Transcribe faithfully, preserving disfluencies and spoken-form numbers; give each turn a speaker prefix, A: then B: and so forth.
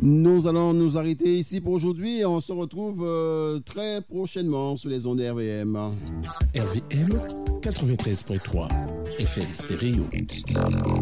A: Nous allons nous arrêter ici pour aujourd'hui et on se retrouve euh, très prochainement sur les ondes R V M.
B: R V M quatre-vingt-treize point trois F M stéréo.